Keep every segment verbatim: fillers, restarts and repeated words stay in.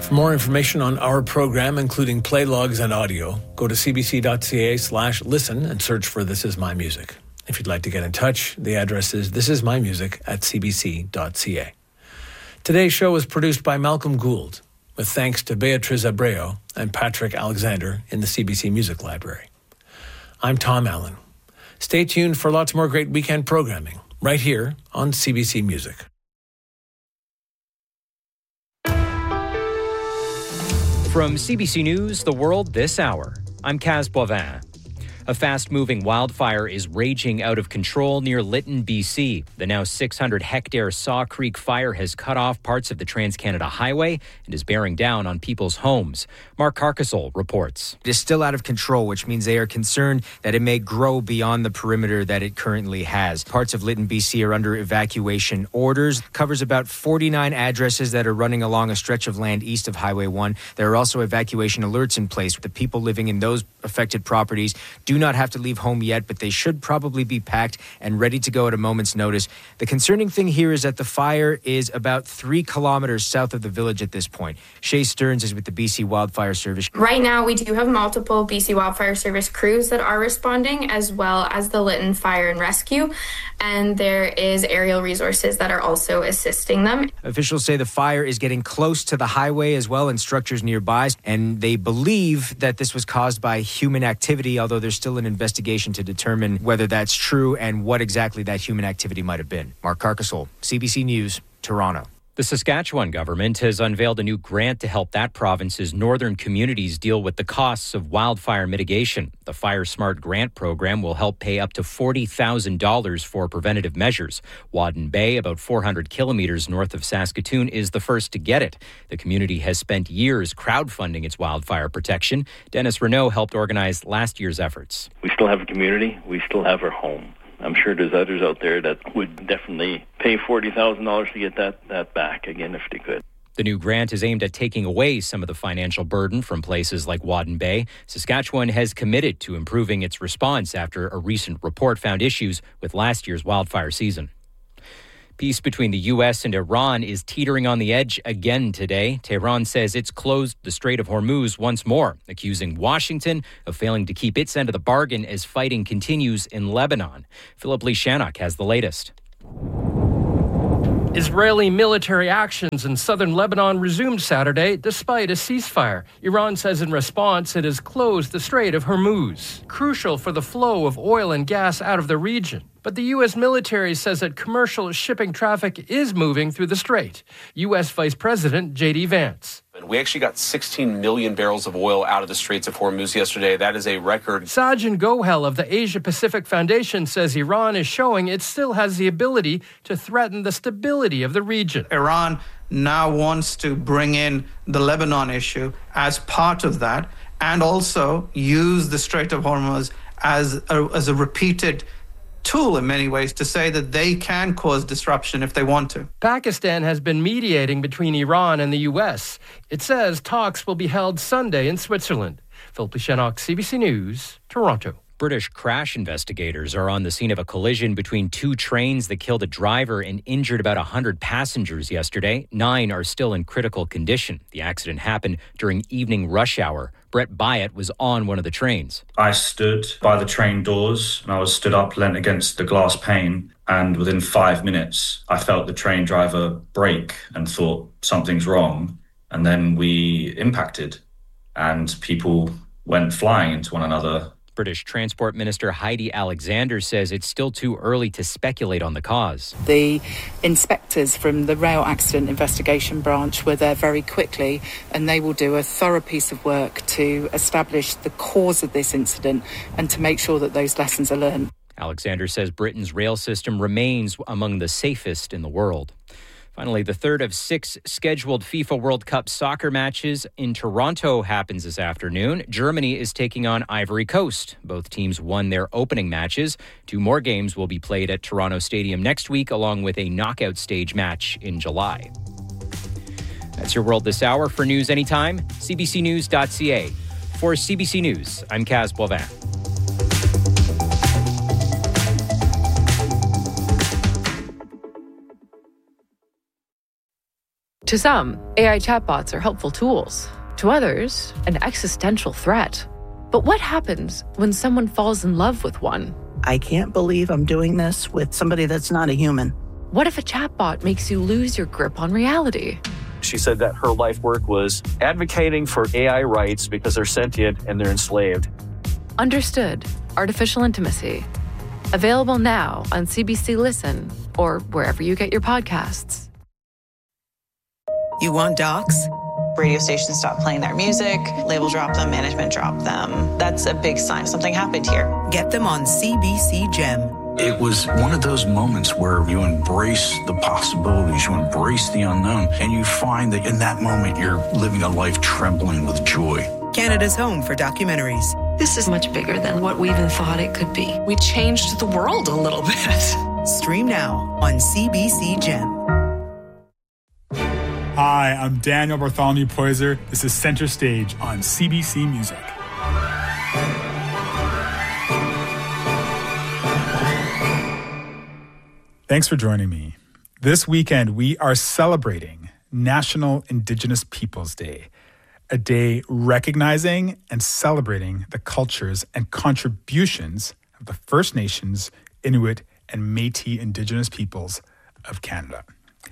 For more information on our program, including play logs and audio, go to cbc.ca slash listen and search for This Is My Music. If you'd like to get in touch, the address is thisismymusic at cbc.ca. Today's show was produced by Malcolm Gould, with thanks to Beatriz Abreu and Patrick Alexander in the C B C Music Library. I'm Tom Allen. Stay tuned for lots more great weekend programming right here on C B C Music. From C B C News, The World This Hour, I'm Kaz Boivin. A fast-moving wildfire is raging out of control near Lytton, B C. The now six hundred hectare Saw Creek fire has cut off parts of the Trans-Canada Highway and is bearing down on people's homes. Mark Carcassol reports. It is still out of control, which means they are concerned that it may grow beyond the perimeter that it currently has. Parts of Lytton, B C are under evacuation orders. It covers about forty-nine addresses that are running along a stretch of land east of Highway one. There are also evacuation alerts in place. The people living in those affected properties do not have to leave home yet, but they should probably be packed and ready to go at a moment's notice. The concerning thing here is that the fire is about three kilometers south of the village at this point. Shay Stearns is with the B C Wildfire Service. Right now, we do have multiple B C Wildfire Service crews that are responding, as well as the Lytton Fire and Rescue, and there is aerial resources that are also assisting them. Officials say the fire is getting close to the highway as well and structures nearby, and they believe that this was caused by human activity, although there's still an investigation to determine whether that's true and what exactly that human activity might have been. Mark Carcassol, C B C News, Toronto. The Saskatchewan government has unveiled a new grant to help that province's northern communities deal with the costs of wildfire mitigation. The Fire Smart Grant program will help pay up to forty thousand dollars for preventative measures. Wadden Bay, about four hundred kilometers north of Saskatoon, is the first to get it. The community has spent years crowdfunding its wildfire protection. Dennis Renault helped organize last year's efforts. We still have a community. We still have our home. I'm sure there's others out there that would definitely pay forty thousand dollars to get that, that back again if they could. The new grant is aimed at taking away some of the financial burden from places like Wadden Bay. Saskatchewan has committed to improving its response after a recent report found issues with last year's wildfire season. Peace between the U S and Iran is teetering on the edge again today. Tehran says it's closed the Strait of Hormuz once more, accusing Washington of failing to keep its end of the bargain as fighting continues in Lebanon. Philip Lishanok has the latest. Israeli military actions in southern Lebanon resumed Saturday despite a ceasefire. Iran says in response it has closed the Strait of Hormuz, crucial for the flow of oil and gas out of the region. But the U S military says that commercial shipping traffic is moving through the strait. U S Vice President J D Vance. We actually got sixteen million barrels of oil out of the Straits of Hormuz yesterday. That is a record. Sajjan Gohel of the Asia Pacific Foundation says Iran is showing it still has the ability to threaten the stability of the region. Iran now wants to bring in the Lebanon issue as part of that and also use the Strait of Hormuz as a, as a repeated tool in many ways to say that they can cause disruption if they want to. Pakistan has been mediating between Iran and the U S. It says talks will be held Sunday in Switzerland. Philip Lishanok, C B C News, Toronto. British crash investigators are on the scene of a collision between two trains that killed a driver and injured about one hundred passengers yesterday. Nine are still in critical condition. The accident happened during evening rush hour. Brett Byatt was on one of the trains. I stood by the train doors and I was stood up, leant against the glass pane. And within five minutes, I felt the train driver brake and thought something's wrong. And then we impacted and people went flying into one another. British Transport Minister Heidi Alexander says it's still too early to speculate on the cause. The inspectors from the Rail Accident Investigation Branch were there very quickly, and they will do a thorough piece of work to establish the cause of this incident and to make sure that those lessons are learned. Alexander says Britain's rail system remains among the safest in the world. Finally, the third of six scheduled FIFA World Cup soccer matches in Toronto happens this afternoon. Germany is taking on Ivory Coast. Both teams won their opening matches. Two more games will be played at Toronto Stadium next week, along with a knockout stage match in July. That's your World This Hour. For news anytime, c b c news dot c a. For C B C News, I'm Kaz Boivin. To some, A I chatbots are helpful tools. To others, an existential threat. But what happens when someone falls in love with one? I can't believe I'm doing this with somebody that's not a human. What if a chatbot makes you lose your grip on reality? She said that her life work was advocating for A I rights because they're sentient and they're enslaved. Understood. Artificial Intimacy. Available now on C B C Listen or wherever you get your podcasts. You want docs? Radio stations stop playing their music, label drop them, management drop them. That's a big sign something happened here. Get them on C B C Gem. It was one of those moments where you embrace the possibilities, you embrace the unknown, and you find that in that moment you're living a life trembling with joy. Canada's home for documentaries. This is much bigger than what we even thought it could be. We changed the world a little bit. Stream now on C B C Gem. Hi, I'm Daniel Bartholomew Poyser. This is Center Stage on C B C Music. Thanks for joining me. This weekend, we are celebrating National Indigenous Peoples Day, a day recognizing and celebrating the cultures and contributions of the First Nations, Inuit, and Métis Indigenous peoples of Canada.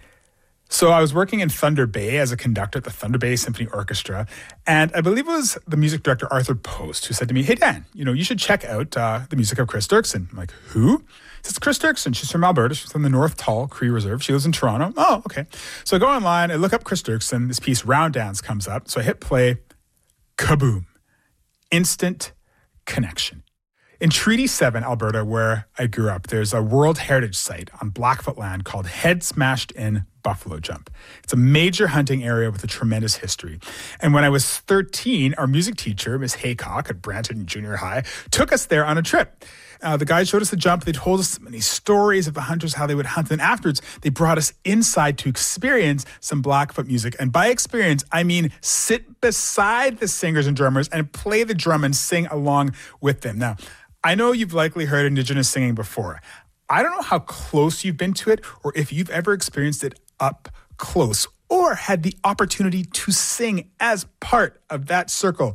So I was working in Thunder Bay as a conductor at the Thunder Bay Symphony Orchestra, and I believe it was the music director, Arthur Post, who said to me, "Hey, Dan, you know, you should check out uh, the music of Chris Dirksen." I'm like, "Who?" He says, "Chris Dirksen. She's from Alberta. She's from the North Tull Cree Reserve. She lives in Toronto." "Oh, okay." So I go online, I look up Chris Dirksen. This piece, Round Dance, comes up. So I hit play. Kaboom. Instant connection. In Treaty seven, Alberta, where I grew up, there's a World Heritage Site on Blackfoot land called Head Smashed In Buffalo Jump. It's a major hunting area with a tremendous history. And when I was thirteen, our music teacher, Miss Haycock at Branton Junior High, took us there on a trip. Uh, the guys showed us the jump. They told us many stories of the hunters, how they would hunt. And afterwards, they brought us inside to experience some Blackfoot music. And by experience, I mean sit beside the singers and drummers and play the drum and sing along with them. Now, I know you've likely heard Indigenous singing before. I don't know how close you've been to it or if you've ever experienced it up close or had the opportunity to sing as part of that circle.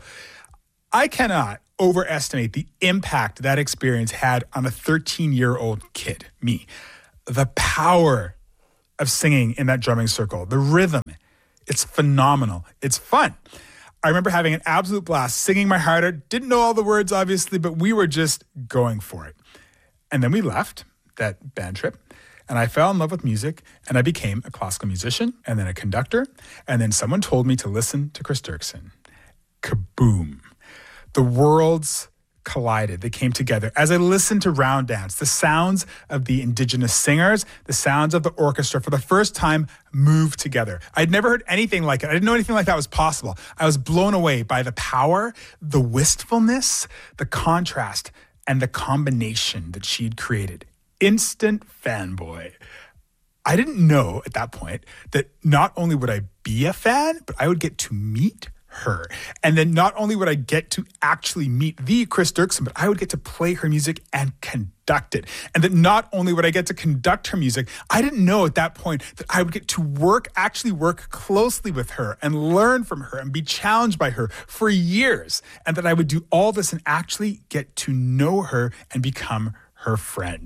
I cannot overestimate the impact that experience had on a thirteen-year-old kid, me. The power of singing in that drumming circle, the rhythm, it's phenomenal. It's fun. I remember having an absolute blast, singing my heart out. Didn't know all the words, obviously, but we were just going for it. And then we left that band trip, and I fell in love with music, and I became a classical musician, and then a conductor, and then someone told me to listen to Chris Dirksen. Kaboom. The worlds collided. They came together. As I listened to Round Dance, the sounds of the Indigenous singers, the sounds of the orchestra for the first time moved together. I'd never heard anything like it. I didn't know anything like that was possible. I was blown away by the power, the wistfulness, the contrast, and the combination that she'd created. Instant fanboy. I didn't know at that point that not only would I be a fan, but I would get to meet her. And then not only would I get to actually meet the Chris Dirksen, but I would get to play her music and conduct it. And that not only would I get to conduct her music, I didn't know at that point that I would get to work, actually work closely with her and learn from her and be challenged by her for years. And that I would do all this and actually get to know her and become her friend.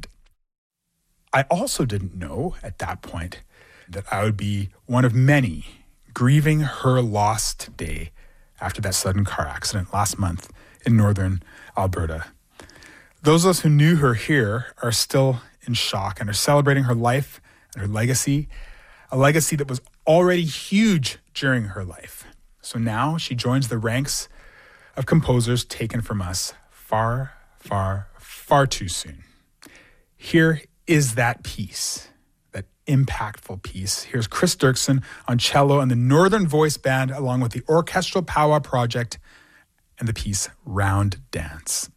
I also didn't know at that point that I would be one of many grieving her loss today after that sudden car accident last month in northern Alberta. Those of us who knew her here are still in shock and are celebrating her life and her legacy, a legacy that was already huge during her life. So now she joins the ranks of composers taken from us far, far, far too soon. Here is that piece. That impactful piece. Here's Chris Dirksen on cello and the Northern Voice Band along with the Orchestral Powwow Project and the piece Round Dance.